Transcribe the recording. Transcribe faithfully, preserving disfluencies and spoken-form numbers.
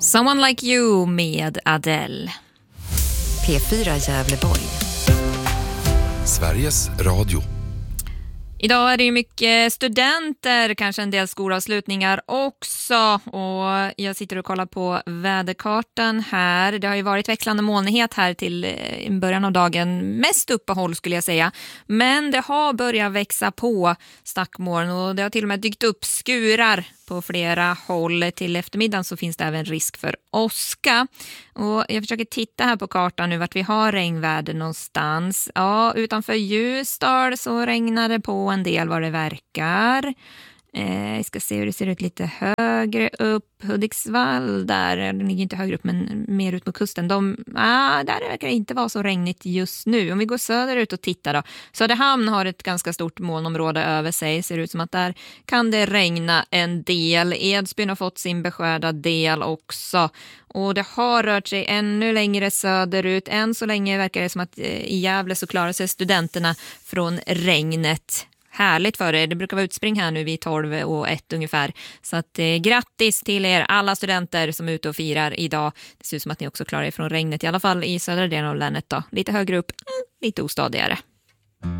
Someone Like You med Adele. P fyra Gävleborg. Sveriges Radio. Idag är det ju mycket studenter, kanske en del skolavslutningar också. Och jag sitter och kollar på väderkartan här. Det har ju varit växlande molnighet här till i början av dagen. Mest uppehåll skulle jag säga. Men det har börjat växa på stackmoln och det har till och med dykt upp skurar på flera håll. Till eftermiddagen så finns det även risk för åska. Och jag försöker titta här på kartan nu vart vi har regnväder någonstans. Ja, utanför Ljusdal så regnar det på en del vad det verkar. Eh, jag ska se hur det ser ut lite högre upp. Hudiksvall där, den ligger inte högre upp men mer ut mot kusten. De, ah, där verkar det inte vara så regnigt just nu. Om vi går söderut och tittar då. Söderhamn har ett ganska stort molnområde över sig. Ser ut som att där kan det regna en del. Edsbyn har fått sin beskärda del också. Och det har rört sig ännu längre söderut. Än så länge verkar det som att i Gävle så klarar sig studenterna från regnet. Härligt för er. Det brukar vara utspring här nu vid tolv och ett ungefär. Så att eh, grattis till er alla studenter som är ute och firar idag. Det ser ut som att ni också klarar er från regnet. I alla fall i södra delen av länet då. Lite högre upp, mm, lite ostadigare.